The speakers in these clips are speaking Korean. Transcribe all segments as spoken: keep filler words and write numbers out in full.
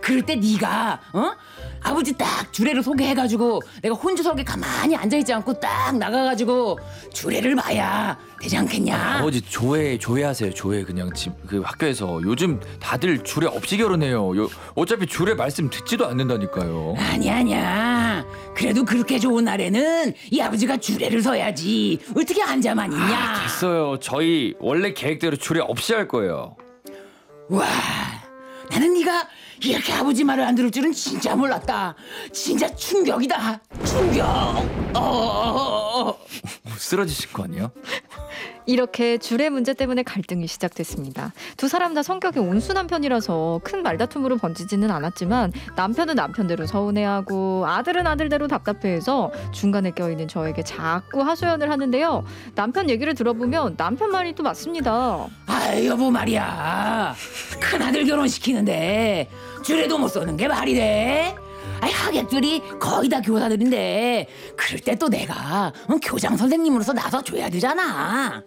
그럴 때 네가 어? 아버지 딱 주례를 소개해가지고 내가 혼주석에 가만히 앉아있지 않고 딱 나가가지고 주례를 봐야 되지 않겠냐? 아, 아버지 조회 조회하세요. 조회 그냥 집 그 학교에서 요즘 다들 주례 없이 결혼해요. 요, 어차피 주례 말씀 듣지도 않는다니까요. 아니야 아니야. 그래도 그렇게 좋은 날에는 이 아버지가 주례를 서야지. 어떻게 앉아만 있냐? 아, 됐어요. 저희 원래 계획대로 주례 없이 할 거예요. 와, 나는 네가 이렇게 아버지 말을 안 들을 줄은 진짜 몰랐다. 진짜 충격이다. 충격. 어, 어, 어. 쓰러지신 거 아니에요? 이렇게 주례 문제 때문에 갈등이 시작됐습니다. 두 사람 다 성격이 온순한 편이라서 큰 말다툼으로 번지지는 않았지만 남편은 남편대로 서운해하고 아들은 아들대로 답답해해서 중간에 껴있는 저에게 자꾸 하소연을 하는데요. 남편 얘기를 들어보면 남편 말이 또 맞습니다. 아 여보 말이야. 큰아들 결혼시키는데 주례도 못 서는 게 말이 돼? 아이 하객들이 거의 다 교사들인데 그럴 때 또 내가 어, 교장 선생님으로서 나서줘야 되잖아.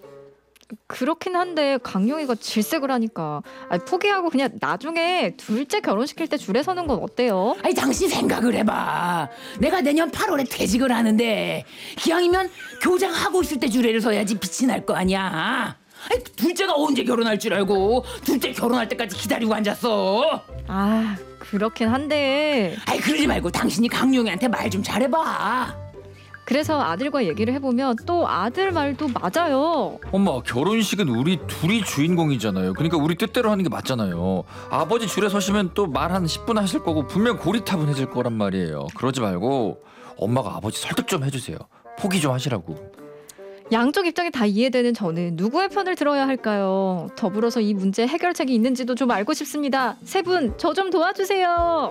그렇긴 한데 강용이가 질색을 하니까 아니, 포기하고 그냥 나중에 둘째 결혼시킬 때 줄에 서는 건 어때요? 아니 당신 생각을 해봐. 내가 내년 팔월에 퇴직을 하는데 기왕이면 교장 하고 있을 때 주례를 서야지 빛이 날 거 아니야. 아니 둘째가 언제 결혼할 줄 알고 둘째 결혼할 때까지 기다리고 앉았어. 아 그렇긴 한데 아이 그러지 말고 당신이 강용이한테 말 좀 잘해봐. 그래서 아들과 얘기를 해보면 또 아들 말도 맞아요. 엄마 결혼식은 우리 둘이 주인공이잖아요. 그러니까 우리 뜻대로 하는 게 맞잖아요. 아버지 줄에 서시면 또 말 한 십 분 하실 거고 분명 고리타분해질 거란 말이에요. 그러지 말고 엄마가 아버지 설득 좀 해주세요. 포기 좀 하시라고. 양쪽 입장이 다 이해되는 저는 누구의 편을 들어야 할까요? 더불어서 이 문제 해결책이 있는지도 좀 알고 싶습니다. 세 분 저 좀 도와주세요.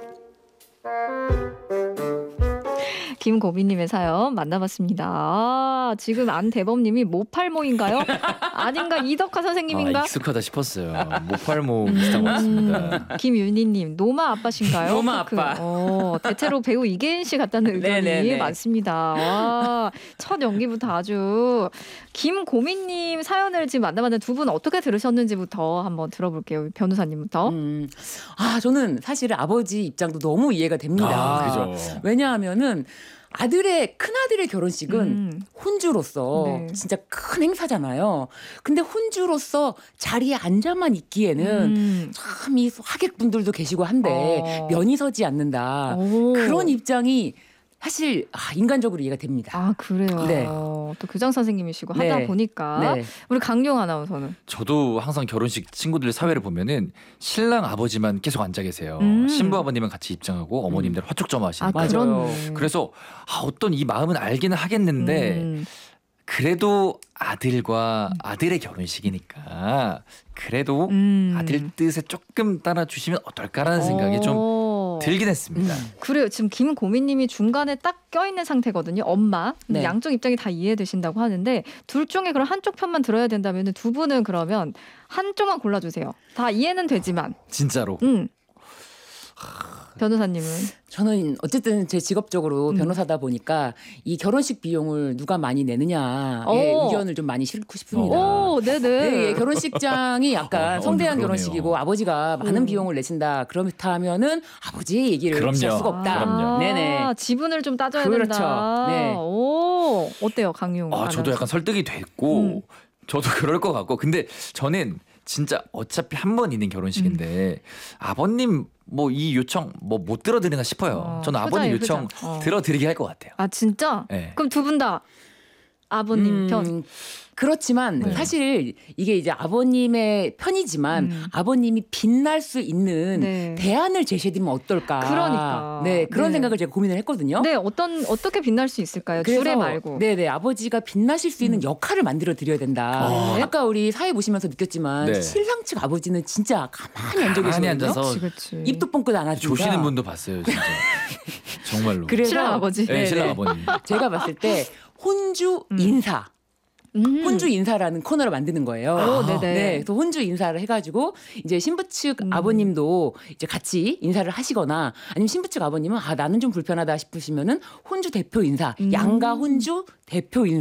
김고비님의 사연 만나봤습니다. 아, 지금 안대범님이 모팔모인가요? 아닌가 이덕화 선생님인가? 아, 익숙하다 싶었어요. 모팔모 비슷한 것 같습니다. 음, 김윤희님 노마 아빠신가요? 노마 그, 아빠. 어, 대체로 배우 이계인 씨 같다는 의견이 네네네. 많습니다. 와, 첫 연기부터 아주 김고민님 사연을 지금 만나봤는데 두 분 어떻게 들으셨는지부터 한번 들어볼게요. 변호사님부터. 음, 아 저는 사실 아버지 입장도 너무 이해가 됩니다. 아, 그죠. 왜냐하면은 아들의 큰아들의 결혼식은 음. 혼주로서 네. 진짜 큰 행사잖아요. 근데 혼주로서 자리에 앉아만 있기에는 음. 참 이 하객분들도 계시고 한데 어. 면이 서지 않는다. 오. 그런 입장이 사실 아, 인간적으로 이해가 됩니다. 아 그래요. 네. 또 교장 선생님이시고 네. 하다 보니까 네. 우리 강용 아나운서는 저도 항상 결혼식 친구들 사회를 보면은 신랑 아버지만 계속 앉아 계세요. 음. 신부 아버님은 같이 입장하고 어머님들 화촉점하시는 아 거예요. 그렇네. 그래서 아, 어떤 이 마음은 알기는 하겠는데 음. 그래도 아들과 아들의 결혼식이니까 그래도 음. 아들 뜻에 조금 따라주시면 어떨까라는 생각이 좀 어. 들긴 했습니다. 음. 그래요. 지금 김고민님이 중간에 딱 껴있는 상태거든요. 엄마. 네. 양쪽 입장이 다 이해되신다고 하는데 둘 중에 그럼 한쪽 편만 들어야 된다면 두 분은 그러면 한쪽만 골라주세요. 다 이해는 되지만. 진짜로. 음. 변호사님은? 저는 어쨌든 제 직업적으로 음. 변호사다 보니까 이 결혼식 비용을 누가 많이 내느냐에 오. 의견을 좀 많이 싣고 싶습니다. 오, 네네. 네, 결혼식장이 약간 어, 성대한 그러네요. 결혼식이고 아버지가 많은 음. 비용을 내신다. 그렇다면은 아버지의 얘기를 그럼요. 무시할 수가 없다. 그럼요. 네네. 지분을 좀 따져야 그렇죠. 된다. 네. 오, 어때요, 강용? 아, 저도 약간 설득이 됐고 음. 저도 그럴 것 같고 근데 저는 진짜 어차피 한 번 있는 결혼식인데 아버님 뭐 이 요청 뭐 못 들어드리나 싶어요. 어, 저는 아버님 효자예요, 요청 효자. 어. 들어드리게 할 것 같아요. 아, 진짜? 네. 그럼 두 분 다 아버님 음, 편. 그렇지만 네. 사실 이게 이제 아버님의 편이지만 음. 아버님이 빛날 수 있는 네. 대안을 제시해드리면 어떨까. 그러니까. 네, 그런 네. 생각을 제가 고민을 했거든요. 네, 어떤 어떻게 빛날 수 있을까요? 그래서 주례 말고. 네네 아버지가 빛나실 수 있는 역할을 만들어 드려야 된다. 네. 아까 우리 사회 보시면서 느꼈지만 네. 신랑 측 아버지는 진짜 가만히 앉아 가만히 계시거든요. 앉아서 그치, 그치. 입도 뻥끗 안 하십니다. 조시는 분도 봤어요, 진짜. 정말로. 그래서 신랑 아버지. 네, 신랑 아버님. 제가 봤을 때 혼주 음. 인사. 음. 혼주 인사라는 코너를 만드는 거예요. 오, 네네. 네, 그래서 혼주 인사를 해가지고 이제 신부 측 음. 아버님도 이제 같이 인사를 하시거나 아니면 신부 측 아버님은 아 나는 좀 불편하다 싶으시면은 혼주 대표 인사, 음. 양가 혼주 대표 인사.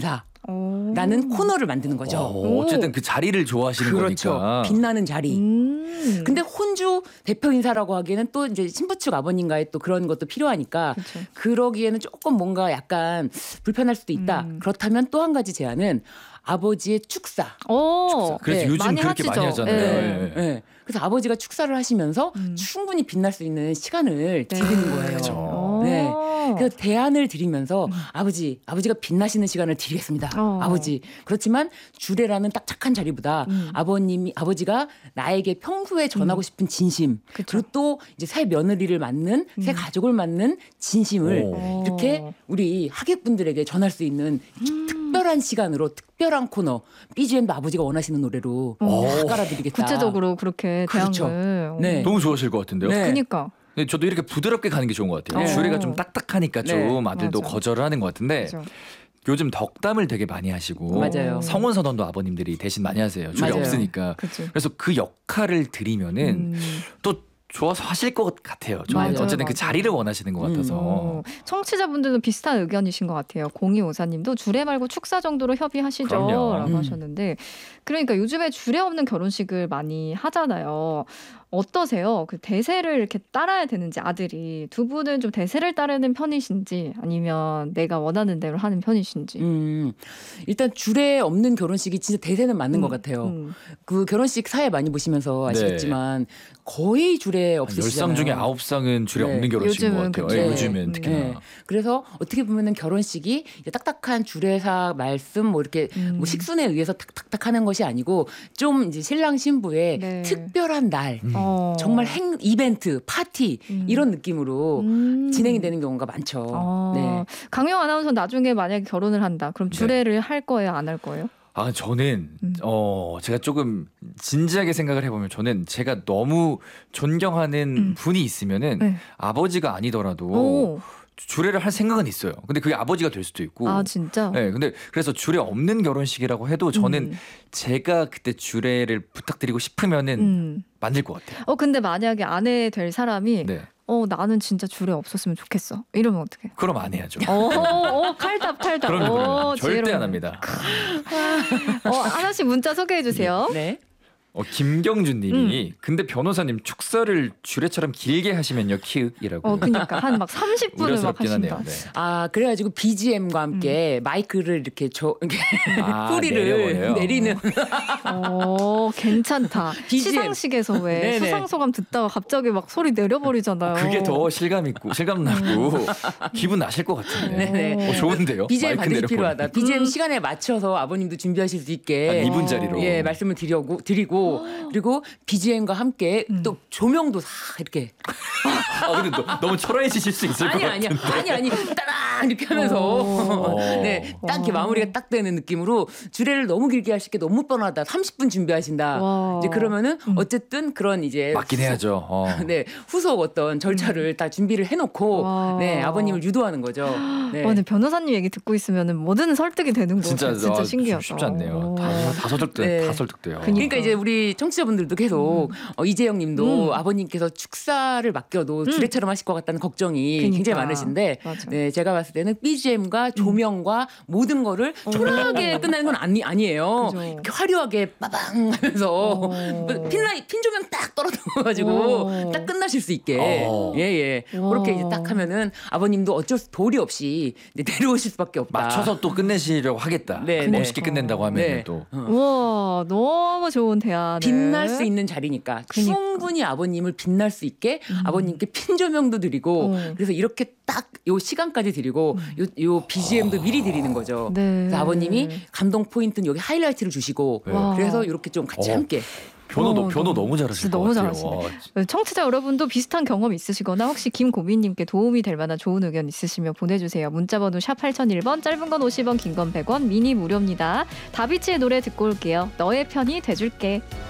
오. 라는 코너를 만드는 거죠. 어, 어쨌든 그 자리를 좋아하시는 그렇죠. 거니까. 빛나는 자리. 음. 근데 혼주 대표 인사라고 하기에는 또 이제 신부 측 아버님과의 또 그런 것도 필요하니까 그쵸. 그러기에는 조금 뭔가 약간 불편할 수도 있다. 음. 그렇다면 또 한 가지 제안은 아버지의 축사. 오. 그래서 네, 요즘 많이 그렇게 하시죠. 많이 하잖아요. 네. 예. 네. 그래서 아버지가 축사를 하시면서 음. 충분히 빛날 수 있는 시간을 드리는 거예요. 그쵸. 네. 오. 그래서 대안을 드리면서 아버지, 아버지가 빛나시는 시간을 드리겠습니다. 어. 아버지. 그렇지만 주례라는 딱 착한 자리보다 음. 아버님이 아버지가 나에게 평소에 전하고 싶은 진심, 그쵸. 그리고 또 이제 새 며느리를 맞는 새 음. 가족을 맞는 진심을 오. 이렇게 우리 하객분들에게 전할 수 있는 음. 특별한 시간으로 특별한 코너 비지엠도 아버지가 원하시는 노래로 오. 다 깔아드리겠다. 구체적으로 그렇게 그렇죠. 대항을. 네. 너무 좋아하실 것 같은데요. 네. 그러니까. 근데 저도 이렇게 부드럽게 가는 게 좋은 것 같아요. 어. 주례가 좀 딱딱하니까 좀 네. 아들도 맞아. 거절을 하는 것 같은데 그죠. 요즘 덕담을 되게 많이 하시고 맞아요. 성원 선언도 아버님들이 대신 많이 하세요. 주례 맞아요. 없으니까. 그죠. 그래서 그 역할을 드리면은 음. 또 좋아서 하실 것 같아요. 저는 맞아요, 어쨌든 맞아요. 그 자리를 원하시는 것 같아서. 어, 청취자분들도 비슷한 의견이신 것 같아요. 공이오사님도 주례 말고 축사 정도로 협의하시죠 그럼요. 라고 음. 하셨는데 그러니까 요즘에 주례 없는 결혼식을 많이 하잖아요. 어떠세요? 그 대세를 이렇게 따라야 되는지 아들이 두 분은 좀 대세를 따르는 편이신지 아니면 내가 원하는 대로 하는 편이신지. 음, 일단 주례 없는 결혼식이 진짜 대세는 맞는 음, 것 같아요. 음. 그 결혼식 사회 많이 보시면서 아시겠지만 거의 주례 한 없으시잖아요. 열 상 중에 아홉 상은 주례 네. 없는 결혼식인 것 요즘은 같아요. 그쵸. 예, 네. 요즘엔 음. 특히나. 네. 그래서 어떻게 보면은 결혼식이 이제 딱딱한 주례사 말씀 뭐 이렇게 음. 뭐 식순에 의해서 탁탁탁 하는 것이 아니고 좀 이제 신랑 신부의 네. 특별한 날, 음. 어. 정말 행 이벤트, 파티 음. 이런 느낌으로 음. 진행이 되는 경우가 많죠. 어. 네. 강영 아나운서 나중에 만약에 결혼을 한다. 그럼 네. 주례를 할 거예요, 안 할 거예요? 아 저는 음. 어 제가 조금 진지하게 생각을 해보면 저는 제가 너무 존경하는 음. 분이 있으면은 네. 아버지가 아니더라도 오. 주례를 할 생각은 있어요. 근데 그게 아버지가 될 수도 있고. 아 진짜? 네, 근데 그래서 주례 없는 결혼식이라고 해도 저는 음. 제가 그때 주례를 부탁드리고 싶으면은 음. 만들 것 같아요. 어 근데 만약에 아내 될 사람이 네, 어 나는 진짜 주례 없었으면 좋겠어. 이러면 어떡해? 그럼 안 해야죠. 어, 어, 어 칼답 칼답. 그럼요, 그럼요. 어, 절대 지혜로운. 안 합니다. 어 하나씩 문자 소개해 주세요. 네. 어, 김경준님이 근데 변호사님 축사를 주례처럼 길게 하시면요 키읔이라고. 어 그러니까 한 막 삼십 분을 막 우려스럽긴 하신다. 하네요. 네. 아 그래가지고 비지엠과 함께 마이크를 이렇게 저 이렇게 아, 뿌리를 내려버려요? 내리는 어 괜찮다. 비지엠. 시상식에서 왜 네네. 수상소감 듣다가 갑자기 막 소리 내려버리잖아요. 그게 더 실감 있고 실감 나고 기분 나실 것 같은데. 네네. 어, 좋은데요. 비지엠 마이크 반드시 내려버리는. 필요하다. 비지엠 음. 시간에 맞춰서 아버님도 준비하실 수 있게 한 이 분짜리로. 예 말씀을 드리고 드리고 그리고 비지엠과 함께 음. 또 조명도 싹 이렇게 아 근데 너, 너무 초라해지실 수 있을 아니 것 아니 같은데. 아니 아니 따랑 이렇게 하면서 어. 네딱 이렇게 마무리가 딱 되는 느낌으로 주례를 너무 길게 하실 게 너무 뻔하다. 삼십 분 준비하신다. 와. 이제 그러면은 음. 어쨌든 그런 이제 맞긴 해야죠. 어. 네 후속 어떤 절차를 다 준비를 해놓고 음. 와. 네 아버님을 유도하는 거죠. 네. 와, 근데 변호사님 얘기 듣고 있으면은 뭐든 설득이 되는 거 진짜 진짜, 진짜 아, 신기하다. 쉽지 않네요. 다, 다 설득돼. 네. 다 설득돼요. 그니까. 그러니까 이제 우리 청취자분들도 계속 어, 이재영님도 음. 아버님께서 축사를 맡겨도 주례처럼 하실 것 같다는 걱정이 그니까. 굉장히 많으신데, 맞아. 네 제가 봤을 때는 비지엠과 조명과 모든 거를 초라하게 끝나는 건 아니 아니에요. 그죠. 이렇게 화려하게 빠방하면서 어. 핀라이 핀 조명 딱 떨어져가지고 어. 딱 끝나실 수 있게 어. 예예 와. 그렇게 이제 딱 하면은 아버님도 어쩔 수 도리 없이 이제 내려오실 수밖에 없다. 맞춰서 또 끝내시려고 하겠다. 네, 멋있게 네. 끝낸다고 하면 네. 또. 어. 우와, 너무 좋은 대화네. 빛날 수 있는 자리니까 그니까. 충분히 아버님을 빛날 수 있게 음. 아버님께 핀 조명도 드리고 어. 그래서 이렇게 딱 요 시간까지 드리고 요, 요 비지엠도 미리 드리는 거죠. 네. 그래서 아버님이 감동 포인트는 여기 하이라이트를 주시고 와. 그래서 이렇게 좀 같이 어. 함께 변호, 어, 변호 너무- 너무 잘하실 진짜 것 너무 같아요. 잘하시네. 와, 청취자 여러분도 비슷한 경험 있으시거나 혹시 김고민님께 도움이 될 만한 좋은 의견 있으시면 보내주세요. 문자번호 샵 팔공공일 번, 짧은 건 오십 원, 긴 건 백 원, 미니 무료입니다. 다비치의 노래 듣고 올게요. 너의 편이 돼줄게.